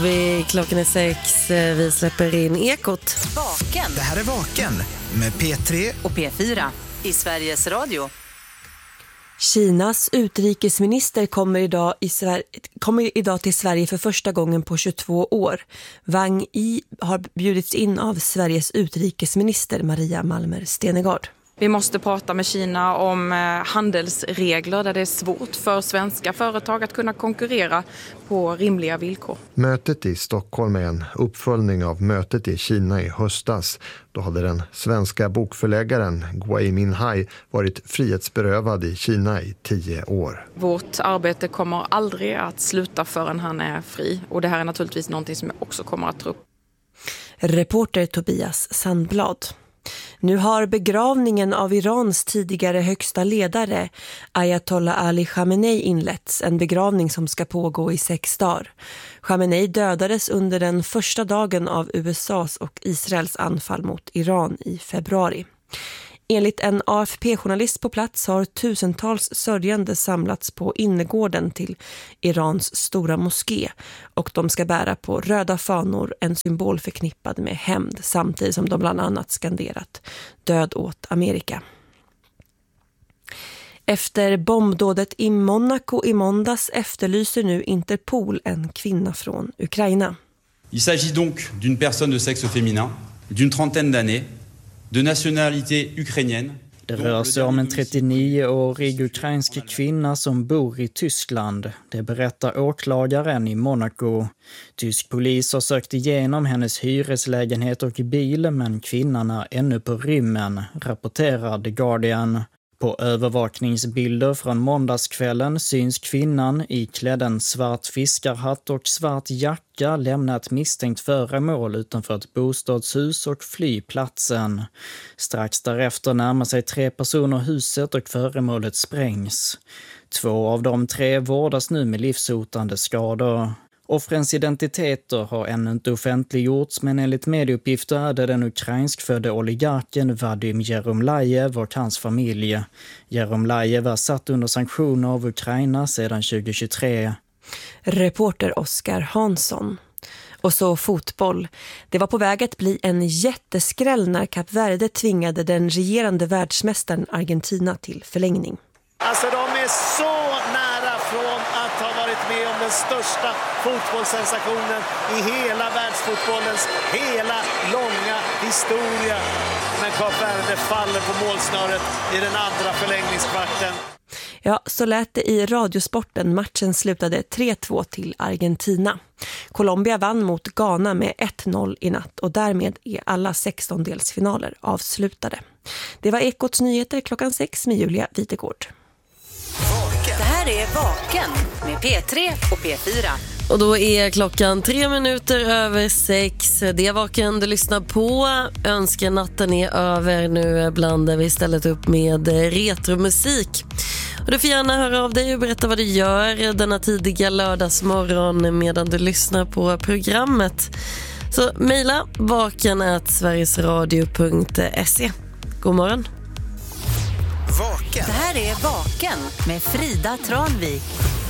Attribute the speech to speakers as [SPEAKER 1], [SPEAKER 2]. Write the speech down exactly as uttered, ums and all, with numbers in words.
[SPEAKER 1] Vi, klockan är sex, vi släpper in Ekot.
[SPEAKER 2] Vaken.
[SPEAKER 3] Det här är Vaken med P tre
[SPEAKER 2] och P fyra i Sveriges Radio.
[SPEAKER 1] Kinas utrikesminister kommer idag, i Sver- kommer idag till Sverige för första gången på tjugotvå år. Wang Yi har bjudits in av Sveriges utrikesminister Maria Malmer Stenegård.
[SPEAKER 4] Vi måste prata med Kina om handelsregler där det är svårt för svenska företag att kunna konkurrera på rimliga villkor.
[SPEAKER 5] Mötet i Stockholm är en uppföljning av mötet i Kina i höstas. Då hade den svenska bokförläggaren Gui Minhai varit frihetsberövad i Kina i tio år.
[SPEAKER 4] Vårt arbete kommer aldrig att sluta förrän han är fri. Och det här är naturligtvis någonting som jag också kommer att ta upp.
[SPEAKER 1] Reporter Tobias Sandblad. Nu har begravningen av Irans tidigare högsta ledare Ayatollah Ali Khamenei inletts, en begravning som ska pågå i sex dagar. Khamenei dödades under den första dagen av U S A:s och Israels anfall mot Iran i februari. Enligt en A F P-journalist på plats har tusentals sörjande samlats på innergården till Irans stora moské och de ska bära på röda fanor, en symbol förknippad med hämnd, samtidigt som de bland annat skanderat död åt Amerika. Efter bombdådet i Monaco i måndags efterlyser nu Interpol en kvinna från Ukraina.
[SPEAKER 6] Il s'agit donc d'une personne de sexe féminin, d'une trentaine d'années, de nationalité ukrainienne.
[SPEAKER 7] Det rör sig om en trettionioårig ukrainsk kvinna som bor i Tyskland. Det berättar åklagaren i Monaco. Tysk polis har sökt igenom hennes hyreslägenhet och bil, men kvinnan är ännu på rymmen, rapporterar The Guardian. På övervakningsbilder från måndagskvällen syns kvinnan i klädd svart fiskarhatt och svart jacka lämna ett misstänkt föremål utanför ett bostadshus och fly platsen. Strax därefter närmar sig tre personer huset och föremålet sprängs. Två av de tre vårdas nu med livshotande skador. Offrens identiteter har ännu inte offentliggjorts, men enligt medieuppgifter är det den ukrainskfödde oligarken Vadim Jeromlajev och hans familj. Jeromlajev är satt under sanktioner av Ukraina sedan tjugohundratjugotre.
[SPEAKER 1] Reporter Oskar Hansson. Och så fotboll. Det var på väg att bli en jätteskräll när Kap Verde tvingade den regerande världsmästaren Argentina till förlängning.
[SPEAKER 8] Alltså de är så nära från att ha varit med om den största fotbollssensationen i hela världsfotbollens hela långa historia. Men Kap Verde faller på målsnöret i den andra förlängningskvarten.
[SPEAKER 1] Ja, så lät det i Radiosporten. Matchen slutade tre två till Argentina. Colombia vann mot Ghana med ett noll i natt och därmed är alla sextondelsfinaler avslutade. Det var Ekots nyheter klockan sex med Julia Witegård.
[SPEAKER 2] Det här är Vaken med P tre och P fyra.
[SPEAKER 1] Och då är klockan tre minuter över sex. Det är Vaken du lyssnar på. Önskar natten är över. Nu blandar vi istället upp med retromusik. Och du får gärna höra av dig och berätta vad du gör denna tidiga lördagsmorgon medan du lyssnar på programmet. Så mejla vaken snabel-a sverigesradio punkt se. God morgon.
[SPEAKER 2] Vaken. Det här är Vaken med Frida Tranvik.